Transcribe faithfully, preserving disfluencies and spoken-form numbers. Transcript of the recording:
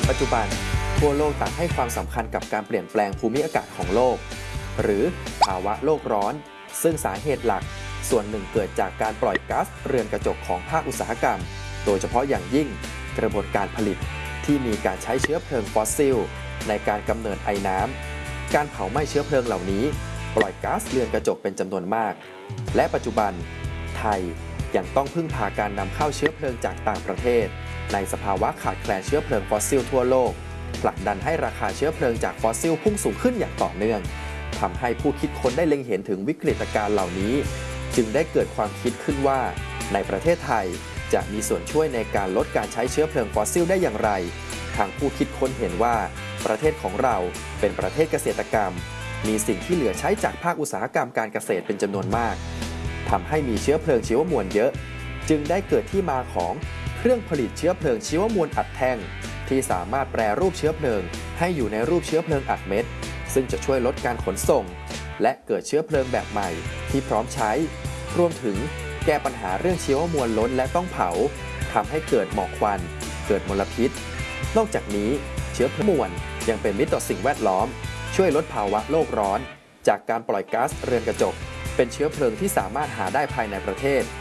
ปัจจุบันทั่วโลกต่างให้ความสำคัญกับการเปลี่ยนแปลงภูมิอากาศของโลกหรือภาวะโลกร้อนซึ่งสาเหตุหลักส่วนหนึ่งเกิดจากการปล่อยก๊าซเรือนกระจกของภาคอุตสาหกรรมโดยเฉพาะอย่างยิ่งกระบวนการผลิตที่มีการใช้เชื้อเพลิงฟอสซิลในการกำเนิดไอน้ำการเผาไหม้เชื้อเพลิงเหล่านี้ปล่อยก๊าซเรือนกระจกเป็นจำนวนมากและปัจจุบันไทยยังต้องพึ่งพาการนำเข้าเชื้อเพลิงจากต่างประเทศในสภาวะขาดแคลนเชื้อเพลิงฟอสซิลทั่วโลกผลักดันให้ราคาเชื้อเพลิงจากฟอสซิลพุ่งสูงขึ้นอย่างต่อเนื่องทำให้ผู้คิดค้นได้เล็งเห็นถึงวิกฤตการณ์เหล่านี้จึงได้เกิดความคิดขึ้นว่าในประเทศไทยจะมีส่วนช่วยในการลดการใช้เชื้อเพลิงฟอสซิลได้อย่างไรทางผู้คิดค้นเห็นว่าประเทศของเราเป็นประเทศเกษตรกรรมมีสิ่งที่เหลือใช้จากภาคอุตสาหกรรมการเกษตรเป็นจำนวนมากทำให้มีเชื้อเพลิงชีวมวลเยอะจึงได้เกิดที่มาของเครื่องผลิตเชื้อเพลิงชีวมวลอัดแท่งที่สามารถแปรรูปเชื้อเพลิงให้อยู่ในรูปเชื้อเพลิงอัดเม็ดซึ่งจะช่วยลดการขนส่งและเกิดเชื้อเพลิงแบบใหม่ที่พร้อมใช้รวมถึงแก้ปัญหาเรื่องชีวมวลล้นและต้องเผาทำให้เกิดหมอกควันเกิดมลพิษนอกจากนี้เชื้อเพลิงมวลยังเป็นมิตรต่อสิ่งแวดล้อมช่วยลดภาวะโลกร้อนจากการปล่อยก๊าซเรือนกระจกเป็นเชื้อเพลิงที่สามารถหาได้ภายในประเทศ